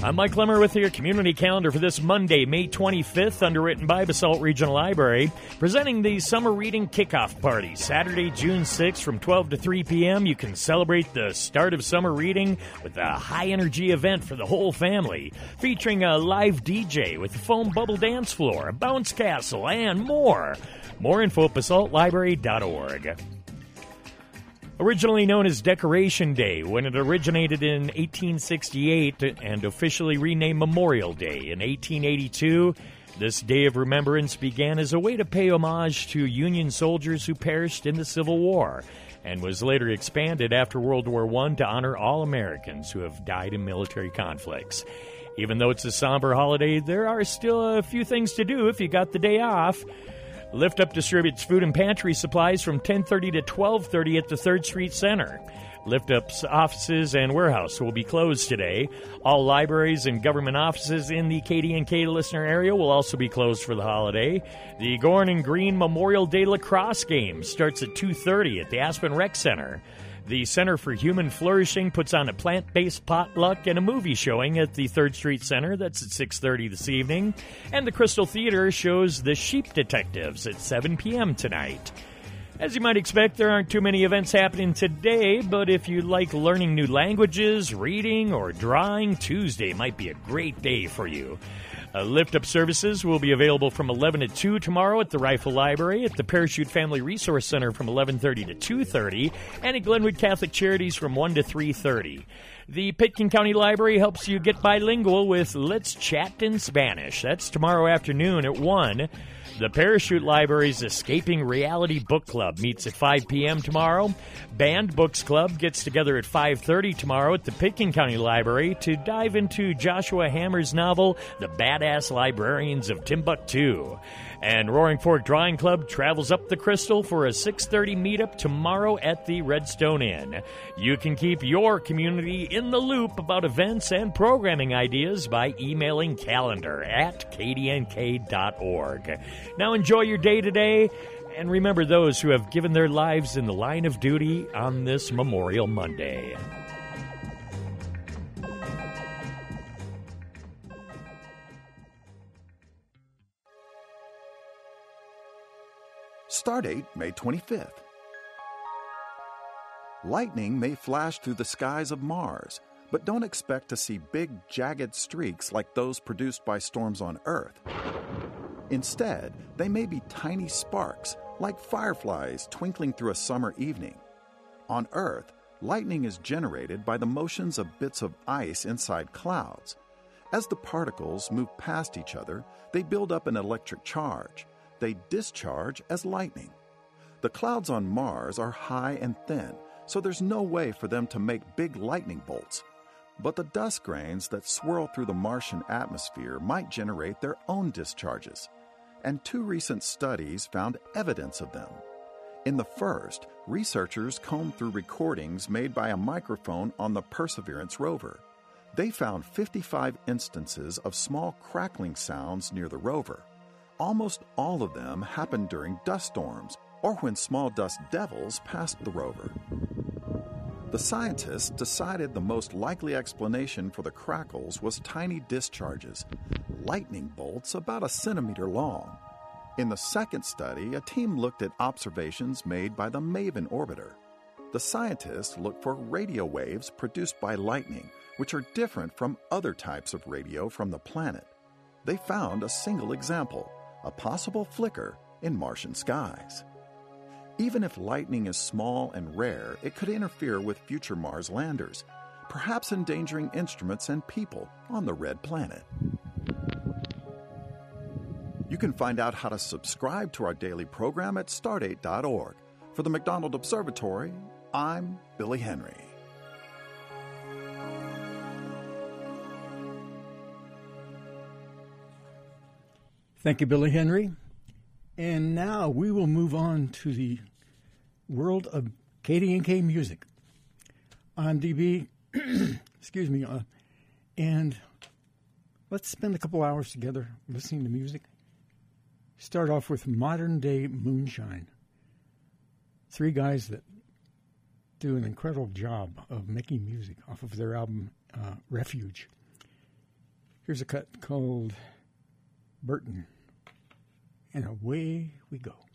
I'm Mike Lemmer with your community calendar for this Monday, May 25th, underwritten by Basalt Regional Library, presenting the Summer Reading Kickoff Party. Saturday, June 6th from 12 to 3 p.m. You can celebrate the start of summer reading with a high-energy event for the whole family, featuring a live DJ with a foam bubble dance floor, a bounce castle, and more. More info at basaltlibrary.org. Originally known as Decoration Day when it originated in 1868 and officially renamed Memorial Day in 1882, this day of remembrance began as a way to pay homage to Union soldiers who perished in the Civil War and was later expanded after World War I to honor all Americans who have died in military conflicts. Even though it's a somber holiday, there are still a few things to do if you got the day off. Lift Up distributes food and pantry supplies from 10:30 to 12:30 at the 3rd Street Center. Lift Up's offices and warehouse will be closed today. All libraries and government offices in the KDNK listener area will also be closed for the holiday. The Gorn and Green Memorial Day lacrosse game starts at 2:30 at the Aspen Rec Center. The Center for Human Flourishing puts on a plant-based potluck and a movie showing at the 3rd Street Center. That's at 6:30 this evening. And the Crystal Theater shows The Sheep Detectives at 7 p.m. tonight. As you might expect, there aren't too many events happening today, but if you like learning new languages, reading, or drawing, Tuesday might be a great day for you. Lift Up services will be available from 11 to 2 tomorrow at the Rifle Library, at the Parachute Family Resource Center from 11:30 to 2:30, and at Glenwood Catholic Charities from 1 to 3:30. The Pitkin County Library helps you get bilingual with Let's Chat in Spanish. That's tomorrow afternoon at 1. The Parachute Library's Escaping Reality Book Club meets at 5 p.m. tomorrow. Banned Books Club gets together at 5:30 tomorrow at the Pitkin County Library to dive into Joshua Hammer's novel, The Badass Librarians of Timbuktu. And Roaring Fork Drawing Club travels up the Crystal for a 6:30 meetup tomorrow at the Redstone Inn. You can keep your community in the loop about events and programming ideas by emailing calendar@kdnk.org. Now enjoy your day today, and remember those who have given their lives in the line of duty on this Memorial Monday. Stardate, May 25th. Lightning may flash through the skies of Mars, but don't expect to see big, jagged streaks like those produced by storms on Earth. Instead, they may be tiny sparks, like fireflies twinkling through a summer evening. On Earth, lightning is generated by the motions of bits of ice inside clouds. As the particles move past each other, they build up an electric charge. They discharge as lightning. The clouds on Mars are high and thin, so there's no way for them to make big lightning bolts. But the dust grains that swirl through the Martian atmosphere might generate their own discharges. And 2 recent studies found evidence of them. In the first, researchers combed through recordings made by a microphone on the Perseverance rover. They found 55 instances of small crackling sounds near the rover. Almost all of them happened during dust storms or when small dust devils passed the rover. The scientists decided the most likely explanation for the crackles was tiny discharges, lightning bolts about a centimeter long. In the second study, a team looked at observations made by the MAVEN orbiter. The scientists looked for radio waves produced by lightning, which are different from other types of radio from the planet. They found a single example, a possible flicker in Martian skies. Even if lightning is small and rare, it could interfere with future Mars landers, perhaps endangering instruments and people on the red planet. You can find out how to subscribe to our daily program at stardate.org. For the McDonald Observatory, I'm Billy Henry. Thank you, Billy Henry. And now we will move on to the world of KDNK music. I'm DB, excuse me, and let's spend a couple hours together listening to music. Start off with Modern Day Moonshine. 3 guys that do an incredible job of making music off of their album, Refuge. Here's a cut called Burton. And away we go.